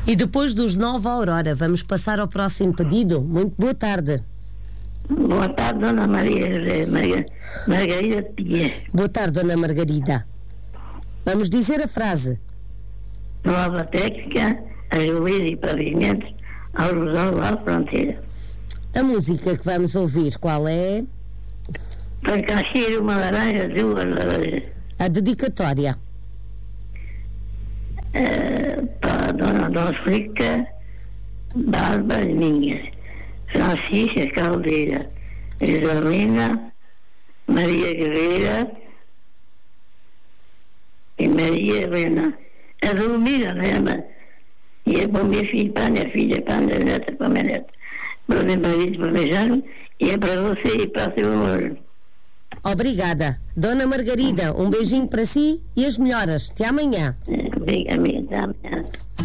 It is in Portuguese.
E depois dos 9, a Aurora. Vamos passar ao próximo pedido. Muito boa tarde. Boa tarde, Dona Maria José Margarida de Pinheiro. Boa tarde, Dona Margarida. Vamos dizer a frase. Nova técnica, ajuízo e pavimentos, alusão à fronteira. A música que vamos ouvir, qual é? Para caixeiro, uma laranja, duas laranjas. A dedicatória. Para a Dona Donsfrica, Barbas Minhas, Francisca Caldeira, Isolina, Maria Guerreira e Maria Helena. A Dormida, né? E é para o meu filho, para a minha filha, para a minha neta, para a minha neta, para o meu marido, para o meu genro, e é para você e para o seu amor. Obrigada. Dona Margarida, um beijinho para si e as melhoras. Até amanhã. Obrigada, até amanhã.